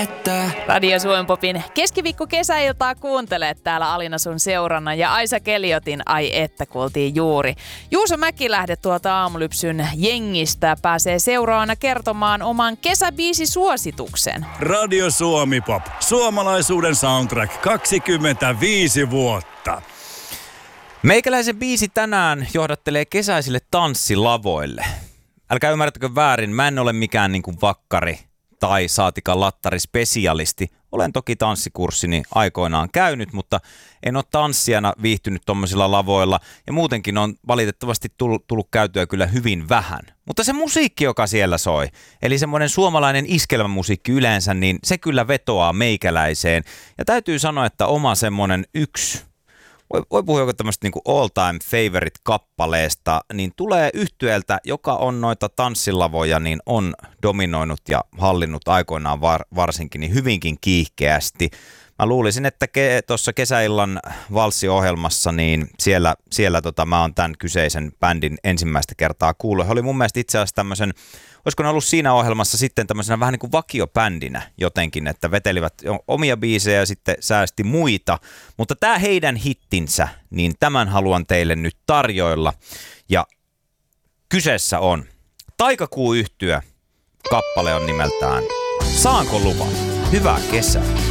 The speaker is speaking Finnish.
Radio Suomen Popin keskiviikko kesäiltaa kuuntelet täällä Alina sun seurana ja Aisa Keliotin ai että kuultiin juuri. Juuso Mäkilähde tuolta Aamulypsyn jengistä pääsee seuraavana kertomaan oman kesäbiisisuosituksen. Radio Suomi Pop, suomalaisuuden soundtrack 25 vuotta. Meikäläisen biisi tänään johdattelee kesäisille tanssilavoille. Älkää ymmärtäkö väärin, mä en ole mikään niinku vakkari tai saatikaan lattarispesialisti. Olen toki tanssikurssini aikoinaan käynyt, mutta en ole tanssijana viihtynyt tommosilla lavoilla ja muutenkin on valitettavasti tullut käytyä kyllä hyvin vähän. Mutta se musiikki, joka siellä soi, eli semmoinen suomalainen iskelmämusiikki yleensä, niin se kyllä vetoaa meikäläiseen. Ja täytyy sanoa, että oma semmoinen voi puhua joku tämmöistä niin kuin all time favorite-kappaleesta, niin tulee yhtyeeltä, joka on noita tanssilavoja, niin on dominoinut ja hallinnut aikoinaan varsinkin niin hyvinkin kiihkeästi. Mä luulisin, että tuossa kesäillan valssiohjelmassa, niin siellä mä oon tämän kyseisen bändin ensimmäistä kertaa kuullut. He oli mun mielestä itse asiassa tämmöisen, olisiko ne ollut siinä ohjelmassa sitten tämmöisenä vähän niin kuin vakiobändinä jotenkin, että vetelivät omia biisejä ja sitten säästi muita. Mutta tämä heidän hittinsä, niin tämän haluan teille nyt tarjoilla. Ja kyseessä on Taikakuu-yhtye, kappale on nimeltään Saanko luvan? Hyvää kesää!